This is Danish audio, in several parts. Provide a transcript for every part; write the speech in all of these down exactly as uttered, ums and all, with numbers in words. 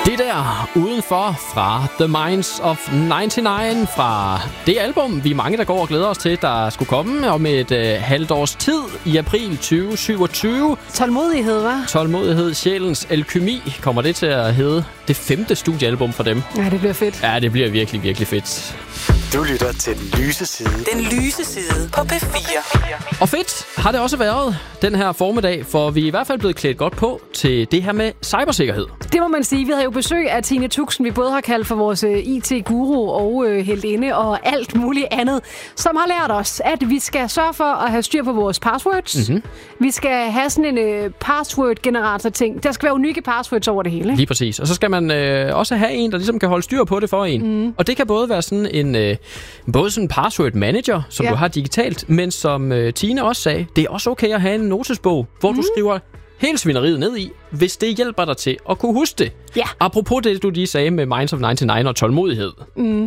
Det der udenfor fra The Minds of nioghalvfems, fra det album, vi er mange, der går og glæder os til, der skulle komme om et øh, halvt års tid i april tyve syvogtyve. Tålmodighed, hva'? Tålmodighed, sjælens alkymi, kommer det til at hedde. Det femte studiealbum for dem. Ja, det bliver fedt. Ja, det bliver virkelig, virkelig fedt. Du lytter til Den Lyse Side. Den lyse side på P fire. Og fedt har det også været den her formiddag, for vi er i hvert fald blevet klædt godt på til det her med cybersikkerhed. Det må man sige. Vi havde jo besøg af Tine Tuxen, vi både har kaldt for vores I T-guru og øh, heltinde og alt muligt andet, som har lært os, at vi skal sørge for at have styr på vores passwords. Mm-hmm. Vi skal have sådan en øh, password-generator-ting. Der skal være unikke passwords over det hele. Ikke? Lige præcis. Og så skal man øh, også have en, der ligesom kan holde styr på det for en. Mm. Og det kan både være sådan en øh, både sådan en password manager, som ja. du har digitalt, men som øh, Tine også sagde, det er også okay at have en notesbog, hvor mm. du skriver hele svineriet ned i, hvis det hjælper dig til at kunne huske det. Ja. Apropos det, du lige sagde med Minds of nioghalvfems og tålmodighed. Mm.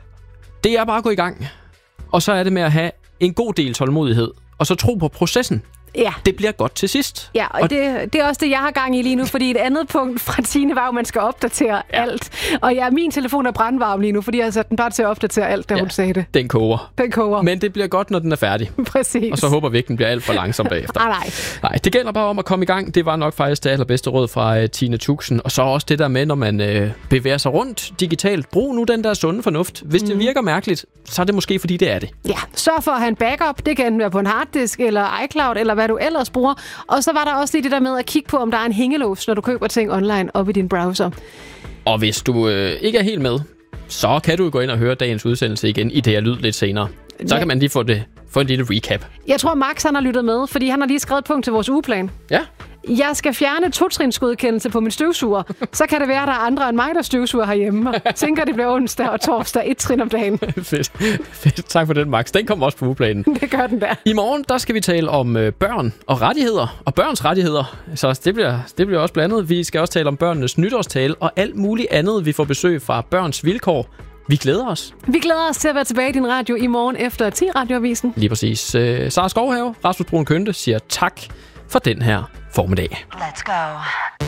Det er bare at gå i gang. Og så er det med at have en god del tålmodighed, og så tro på processen. Ja. Det bliver godt til sidst. Ja, og, og det, det er også det, jeg har gang i lige nu, fordi et andet punkt fra Tine var, at man skal opdatere ja. alt. Og ja, min telefon er brandvarm lige nu, fordi jeg har sat den bare til at opdatere alt, da ja, hun sagde det. Den koger. Den koger. Men det bliver godt, når den er færdig. Præcis. Og så håber vi ikke, den bliver alt for langsom bagefter. ah, nej. Nej, det gælder bare om at komme i gang. Det var nok faktisk det allerbedste råd fra uh, Tine Tuxen. Og så også det der med, når man uh, bevæger sig rundt digitalt. Brug nu den der sunde fornuft. Hvis mm. det virker mærkeligt, så er det måske, fordi det er det. Ja, sørg for at have en backup. Det kan enten være på en harddisk eller iCloud, eller hvad du ellers bruger. Og så var der også lige det der med at kigge på, om der er en hængelås, når du køber ting online op i din browser. Og hvis du øh, ikke er helt med, så kan du gå ind og høre dagens udsendelse igen i det her lyd lidt senere. Så ja. kan man lige få, det, få en lille recap. Jeg tror, Max han har lyttet med, fordi han har lige skrevet et punkt til vores ugeplan. Ja. Jeg skal fjerne to-trinsgodkendelse på min støvsuger. Så kan det være, at der er andre end mig, der støvsuger herhjemme. Jeg tænker, det bliver onsdag og torsdag et trin om dagen. Fedt. Fedt. Tak for den, Max. Den kommer også på ugeplanen. Det gør den der. I morgen, der skal vi tale om øh, børn og rettigheder. Og børns rettigheder. Så det bliver, det bliver også blandet. Vi skal også tale om børnenes nytårstale og alt muligt andet. Vi får besøg fra Børns Vilkår. Vi glæder os. Vi glæder os til at være tilbage i din radio i morgen efter ti radioavisen. Lige præcis. Øh, Sara Skovhave, Rasmus Brun Kønte siger tak for den her formiddag. Let's go.